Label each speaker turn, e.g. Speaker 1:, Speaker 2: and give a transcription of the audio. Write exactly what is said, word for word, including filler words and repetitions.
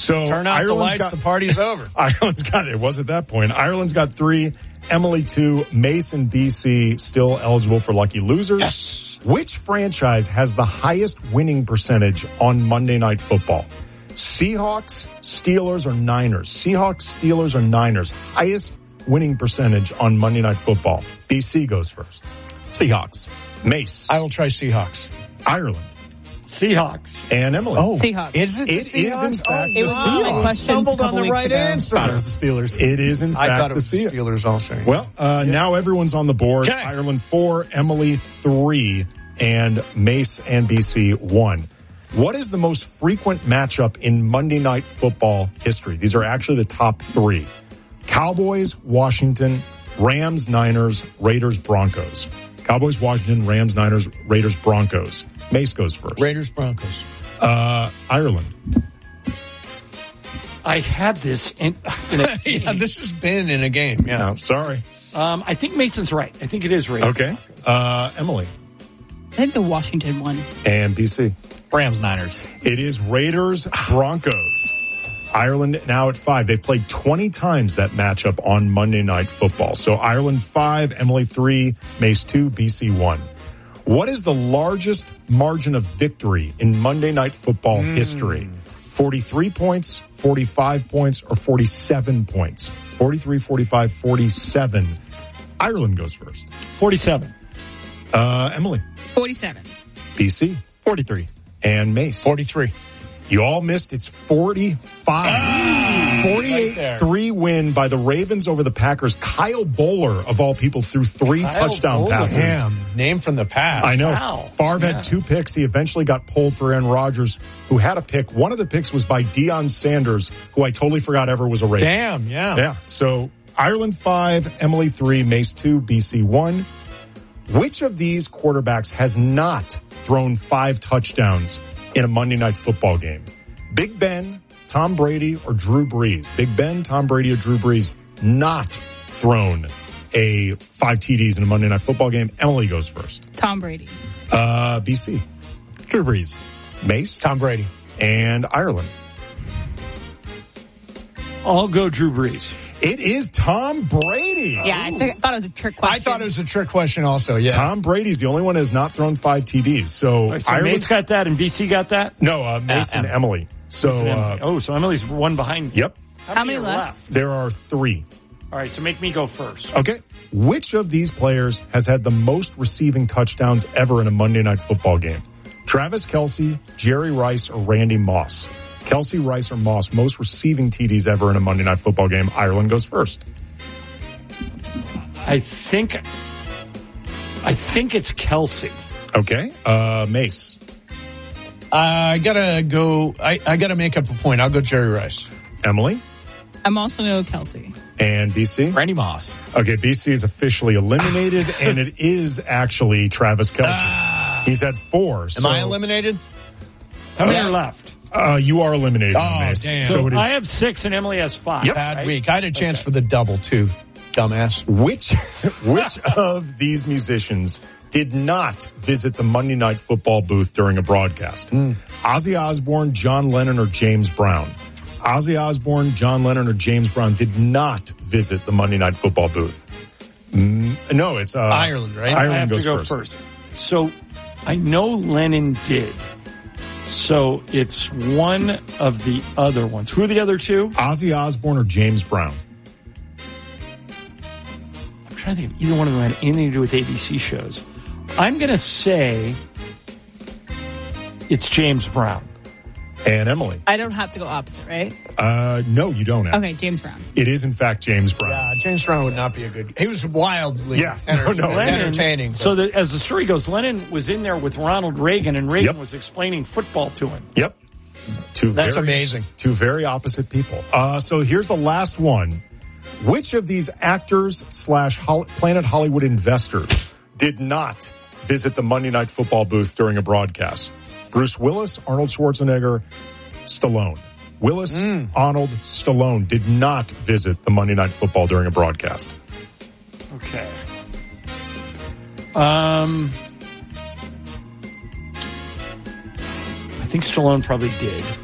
Speaker 1: So
Speaker 2: turn out
Speaker 1: Ireland's
Speaker 2: the lights,
Speaker 1: got,
Speaker 2: the party's over.
Speaker 1: Ireland's got it. Was at that point. Ireland's got three, Emily two, Mason, B C still eligible for lucky losers.
Speaker 2: Yes.
Speaker 1: Which franchise has the highest winning percentage on Monday Night Football? Seahawks, Steelers, or Niners? Seahawks, Steelers, or Niners? Highest winning percentage on Monday Night Football. B C goes first.
Speaker 3: Seahawks.
Speaker 1: Mace.
Speaker 2: I will try Seahawks.
Speaker 1: Ireland.
Speaker 4: Seahawks.
Speaker 1: And Emily.
Speaker 2: Oh,
Speaker 5: Seahawks.
Speaker 2: Is it the
Speaker 1: It is,
Speaker 2: Seahawks?
Speaker 1: in fact,
Speaker 2: Oh,
Speaker 5: It was one of my
Speaker 2: wow.
Speaker 5: questions a
Speaker 2: Stumbled on
Speaker 5: couple
Speaker 2: the
Speaker 5: weeks
Speaker 2: right
Speaker 5: ago.
Speaker 2: answer.
Speaker 3: Thought it was the Steelers.
Speaker 1: It is, in
Speaker 2: I
Speaker 1: fact,
Speaker 2: thought it was
Speaker 1: the
Speaker 2: the
Speaker 1: Seahawks.
Speaker 2: Steelers also.
Speaker 1: Well, uh, yeah. now everyone's on the board.
Speaker 2: Okay.
Speaker 1: Ireland four, Emily three, and Mace and B C one. What is the most frequent matchup in Monday Night Football history? These are actually the top three. Cowboys, Washington, Rams, Niners, Raiders, Broncos. Cowboys, Washington, Rams, Niners, Raiders, Broncos. Mace goes first.
Speaker 2: Raiders, Broncos.
Speaker 1: Uh, Ireland.
Speaker 4: I had this in, in a,
Speaker 2: Yeah, this has been in a game. Yeah.
Speaker 1: No, sorry.
Speaker 4: um, I think Mason's right. I think it is right.
Speaker 1: Okay. Uh, Emily
Speaker 5: I think the Washington one.
Speaker 1: and B C.
Speaker 3: Rams, Niners.
Speaker 1: It is Raiders, Broncos. Ireland now at five. They've played twenty times that matchup on Monday Night Football. So Ireland five, Emily three, Mace two, B C one. What is the largest margin of victory in Monday Night Football mm. history? forty-three points, forty-five points, or forty-seven points? forty-three, forty-five, forty-seven. Ireland goes first.
Speaker 4: forty-seven.
Speaker 1: Uh, Emily.
Speaker 5: forty-seven.
Speaker 1: B C.
Speaker 3: forty-three.
Speaker 1: And Mace.
Speaker 2: forty-three.
Speaker 1: You all missed. It's forty-five. forty-eight three right win by the Ravens over the Packers. Kyle Bowler, of all people, threw three
Speaker 4: Kyle
Speaker 1: touchdown
Speaker 4: Bowler.
Speaker 1: passes.
Speaker 2: Damn. Name from the past.
Speaker 1: I know.
Speaker 4: Wow.
Speaker 1: Favre
Speaker 4: Yeah.
Speaker 1: had two picks. He eventually got pulled for Aaron Rodgers, who had a pick. One of the picks was by Deion Sanders, who I totally forgot ever was a Raven.
Speaker 2: Damn, yeah.
Speaker 1: Yeah. So Ireland five, Emily three, Mace two, B C one. Which of these quarterbacks has not thrown five touchdowns in a Monday Night Football game? Big Ben, Tom Brady, or Drew Brees? Big Ben, Tom Brady, or Drew Brees not thrown a five T Ds in a Monday Night Football game? Emily goes first.
Speaker 5: Tom Brady.
Speaker 1: Uh, B C.
Speaker 3: Drew Brees.
Speaker 1: Mace.
Speaker 2: Tom Brady.
Speaker 1: And Ireland.
Speaker 4: I'll go Drew Brees.
Speaker 1: It is Tom Brady.
Speaker 5: Yeah, I th- thought it was a trick question.
Speaker 2: I thought it was a trick question also, yeah.
Speaker 1: Tom Brady's the only one that has not thrown five T Ds. So,
Speaker 4: Right, so
Speaker 1: Ireland,
Speaker 4: Mace got that and B C got that?
Speaker 1: no, uh, Mace
Speaker 3: Uh,
Speaker 1: and
Speaker 3: Em-
Speaker 1: Emily. So,
Speaker 4: Mason and
Speaker 1: uh,
Speaker 4: Emily. oh, so Emily's one behind.
Speaker 1: yep,
Speaker 5: How many
Speaker 4: are
Speaker 5: left?
Speaker 1: there are three.
Speaker 4: All right, so make me go first.
Speaker 1: Okay. Which of these players has had the most receiving touchdowns ever in a Monday Night Football game? Travis Kelce, Jerry Rice, or Randy Moss? Kelce, Rice, or Moss, most receiving T Ds ever in a Monday Night Football game. Ireland goes first.
Speaker 4: I think, I think it's Kelce.
Speaker 1: Okay. Uh, Mace.
Speaker 2: I gotta go, I, I gotta make up a point. I'll go Jerry Rice.
Speaker 1: Emily.
Speaker 5: I'm also going to go Kelsey.
Speaker 1: And B C?
Speaker 3: Randy Moss.
Speaker 1: Okay, B C is officially eliminated, and it is actually Travis Kelce.
Speaker 2: Ah.
Speaker 1: He's had four.
Speaker 2: Am
Speaker 1: so,
Speaker 2: I eliminated?
Speaker 4: How many
Speaker 2: Yeah.
Speaker 4: are left?
Speaker 1: Uh, you are eliminated,
Speaker 2: Oh,
Speaker 1: Mace.
Speaker 2: damn.
Speaker 1: So
Speaker 4: So
Speaker 1: it is.
Speaker 4: I have six and Emily has five.
Speaker 1: Yep.
Speaker 2: Bad
Speaker 4: right?
Speaker 2: week. I had a chance for the double too, dumbass.
Speaker 1: Which which of these musicians did not visit the Monday Night Football booth during a broadcast?
Speaker 2: Mm.
Speaker 1: Ozzy Osbourne, John Lennon, or James Brown? Ozzy Osbourne, John Lennon, or James Brown did not visit the Monday Night Football booth. Mm, no, it's uh,
Speaker 2: Ireland, right?
Speaker 1: Ireland
Speaker 4: I have
Speaker 1: goes
Speaker 4: to go
Speaker 1: first.
Speaker 4: first. So I know Lennon did. So it's one of the other ones. Who are the other two?
Speaker 1: Ozzy Osbourne or James Brown?
Speaker 4: I'm trying to think if either one of them had anything to do with A B C shows. I'm going to say it's James Brown.
Speaker 1: And Emily?
Speaker 5: I don't have to go opposite, right?
Speaker 1: Uh, no, you don't have.
Speaker 5: Okay, James Brown.
Speaker 1: It is, in fact, James Brown.
Speaker 2: Yeah, James Brown would not be a good. He was wildly
Speaker 1: Yeah,
Speaker 2: enter-
Speaker 1: no, no.
Speaker 2: entertaining.
Speaker 4: So the, as the story goes, Lennon was in there with Ronald Reagan, and Reagan
Speaker 1: Yep.
Speaker 4: was explaining football to him.
Speaker 1: Yep. Two
Speaker 2: That's
Speaker 1: very,
Speaker 2: amazing.
Speaker 1: Two very opposite people. Uh, so here's the last one. Which of these actors slash Hol- Planet Hollywood investors did not visit the Monday Night Football booth during a broadcast? Bruce Willis, Arnold Schwarzenegger, Stallone. Willis,
Speaker 2: Mm.
Speaker 1: Arnold, Stallone did not visit the Monday Night Football during a broadcast.
Speaker 4: Okay. Um, I think Stallone probably did.